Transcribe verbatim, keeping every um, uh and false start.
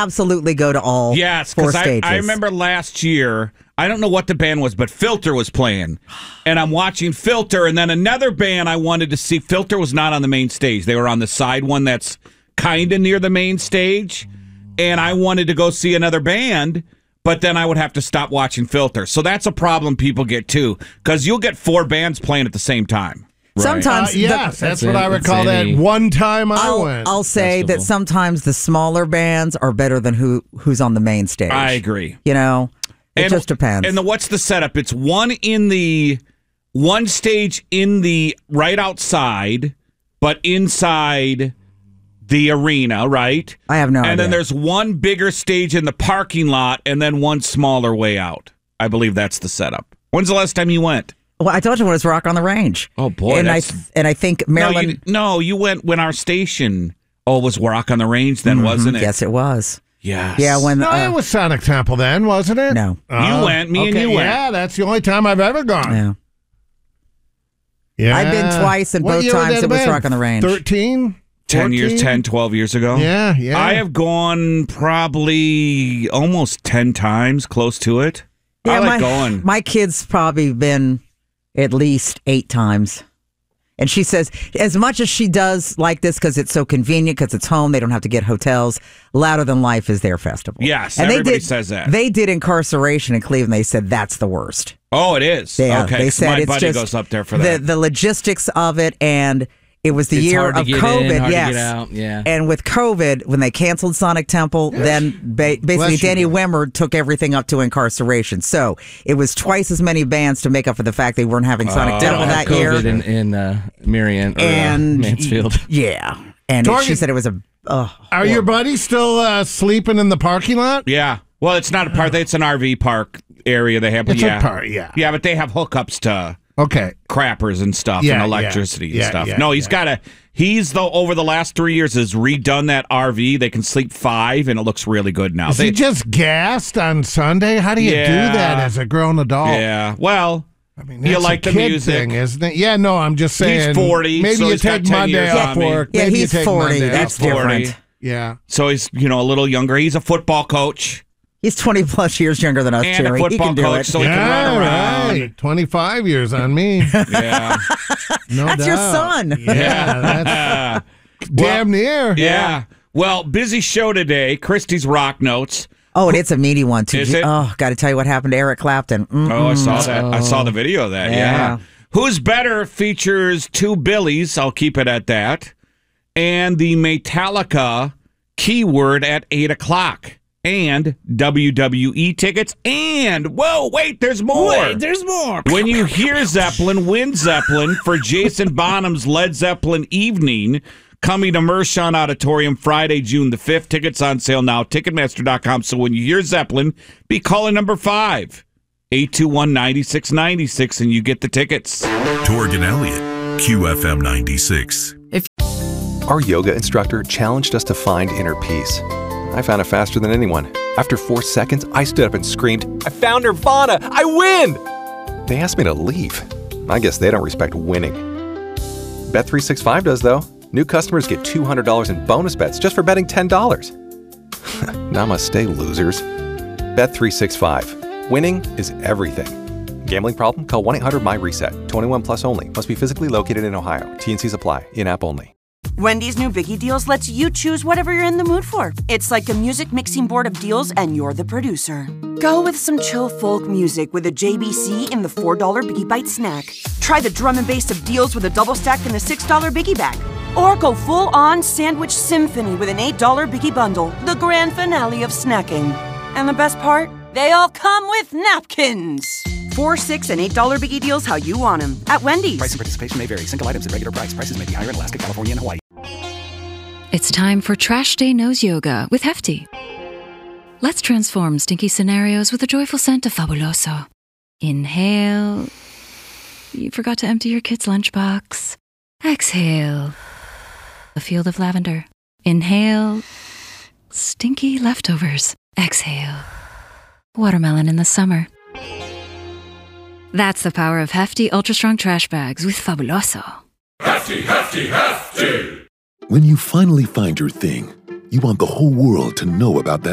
absolutely go to all yes, four I, stages. I remember last year, I don't know what the band was, but Filter was playing. And I'm watching Filter, and then another band I wanted to see. Filter was not on the main stage. They were on the side one that's kind of near the main stage. And I wanted to go see another band, but then I would have to stop watching Filter. So that's a problem people get, too, because you'll get four bands playing at the same time. Right. Sometimes, uh, yes, the, that's, that's what it, I recall. That any, one time I I'll, went. I'll say festival. that sometimes the smaller bands are better than who who's on the main stage. I agree. You know, it and, just depends. And the, what's the setup? It's one in the one stage in the right outside, but inside the arena, right? I have no and idea. And then there's one bigger stage in the parking lot, and then one smaller way out. I believe that's the setup. When's the last time you went? Well, I told you it was Rock on the Range. Oh, boy. And I and I think Maryland... No you, no, you went when our station... Oh, it was Rock on the Range then, mm-hmm. wasn't it? Yes, it was. Yes. Yeah, when... No, uh, it was Sonic Temple then, wasn't it? No. Uh, you went, me okay, and you went. Yeah, that's the only time I've ever gone. Yeah. Yeah. I've been twice, and what both times it was been? Rock on the Range. thirteen? ten years, ten, twelve years ago? Yeah, yeah. I have gone probably almost ten times, close to it. Yeah, I like my, going. My kid's probably been at least eight times. And she says, as much as she does like this because it's so convenient, because it's home, they don't have to get hotels, Louder Than Life is their festival. Yes, and everybody they did, says that. They did Incarceration in Cleveland. They said that's the worst. Oh, it is? Yeah, okay, they said my it's buddy just goes up there for that. The, the logistics of it, and it was the it's year hard to of get COVID. in, hard yes. to get out. Yeah. And with COVID, when they canceled Sonic Temple, then ba- basically Danny you. Wimmer took everything up to Incarceration. So it was twice as many bands to make up for the fact they weren't having Sonic uh, Temple that COVID year. in, in uh, Marion or and uh, Mansfield. Yeah. And Target, she said it was a. Uh, are your buddies still uh, sleeping in the parking lot? Yeah. Well, it's not a park. It's an R V park area they have. It's yeah. a park, yeah. Yeah, but they have hookups to okay crappers and stuff yeah, and electricity yeah, and yeah, stuff. Yeah, no, he's yeah. got a. He's though over the last three years has redone that R V. They can sleep five, and it looks really good now. Is they, he just gassed on Sunday? How do you yeah, do that as a grown adult? Yeah. Well. I mean, you that's like a the kid music, thing, isn't it? Yeah, no, I'm just saying. He's forty. Maybe so you he's got take ten Monday years off on me. work. Yeah, maybe he's you take forty. Monday That's off work. different. Yeah. So he's you know a little younger. He's a football coach. He's twenty plus years younger than us, and Jerry. a football he can do coach, it. so he yeah, can run around. Right. twenty-five years on me. Yeah. No That's doubt. your son. Yeah, that's damn near. Yeah. yeah. Well, busy show today. Christy's Rock Notes. Oh, and it's a meaty one, too. Is it? Oh, got to tell you what happened to Eric Clapton. Mm-mm. Oh, I saw that. I saw the video of that. Yeah. Yeah. Who's Better features two Billies. I'll keep it at that. And the Metallica keyword at eight o'clock. And W W E tickets. And, whoa, wait, there's more. Wait, there's more. When you hear Zeppelin, win Zeppelin for Jason Bonham's Led Zeppelin evening coming to Mershon Auditorium Friday, June the fifth. Tickets on sale now, Ticketmaster dot com. So when you hear Zeppelin, be calling number five, eight two one, nine six nine six, and you get the tickets. Torg and Elliott, Q F M ninety-six. If Our yoga instructor challenged us to find inner peace. I found it faster than anyone. After four seconds, I stood up and screamed, I found Nirvana! I win! They asked me to leave. I guess they don't respect winning. Bet three sixty-five does, though. New customers get two hundred dollars in bonus bets just for betting ten dollars. Namaste, losers. Bet three sixty-five. Winning is everything. Gambling problem? Call one eight hundred M Y reset. twenty-one plus only. Must be physically located in Ohio. T and Cs apply. In-app only. Wendy's new Biggie Deals lets you choose whatever you're in the mood for. It's like a music mixing board of deals, and you're the producer. Go with some chill folk music with a J B C in the four dollar Biggie Bite snack. Try the drum and bass of deals with a double stack in the six dollar Biggie Bag. Or go full-on sandwich symphony with an eight dollar Biggie Bundle, the grand finale of snacking. And the best part? They all come with napkins. Four, six, and eight dollar Biggie Deals how you want them at Wendy's. Price and participation may vary. Single items at regular price. Prices may be higher in Alaska, California, and Hawaii. It's time for Trash Day Nose Yoga with Hefty. Let's transform stinky scenarios with a joyful scent of Fabuloso. Inhale. You forgot to empty your kid's lunchbox. Exhale. A field of lavender. Inhale. Stinky leftovers. Exhale. Watermelon in the summer. That's the power of Hefty Ultra Strong Trash Bags with Fabuloso. Hefty, hefty, hefty! When you finally find your thing, you want the whole world to know about that